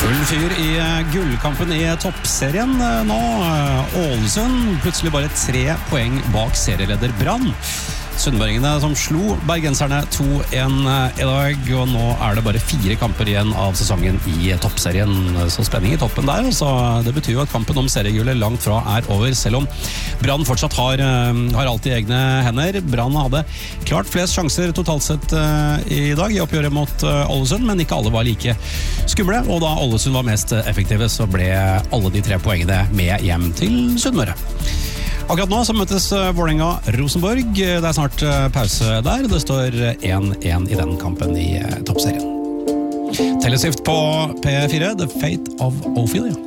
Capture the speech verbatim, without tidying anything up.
Full fyr i gullkampen i toppserien nå. Ålesund plutselig bare tre poeng bak serieleder Brann. Sunnmøringene som slo bergenserne to en i dag, og nå er det bare fire kamper igjen av sesongen i toppserien. Så spenning i toppen der, så det betyr jo at kampen om seriegullet langt fra er over, selv om Brann fortsatt har, har alt i egne hender. Brann hadde klart flest sjanser totalt sett i dag i oppgjøret mot Ålesund, men ikke alle var like skumle, og da Ålesund var mest effektive, så ble alle de tre poengene med hjem til Sunnmøre. Akkurat nå så møtes Vålerenga-Rosenborg. Det er snart pause der. Det står en en i den kampen i toppserien. Taylor Swift på P fire, The Fate of Ophelia.